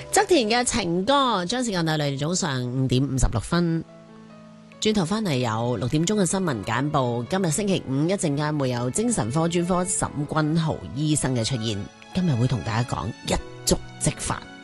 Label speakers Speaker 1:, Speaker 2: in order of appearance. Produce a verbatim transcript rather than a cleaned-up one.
Speaker 1: 側田嘅情歌，將時間帶嚟早上五點五十六分。轉頭翻嚟有六點鐘嘅新聞簡報。今日星期五一陣間會有精神科專科沈君豪醫生嘅出現，今日會同大家講一觸即發。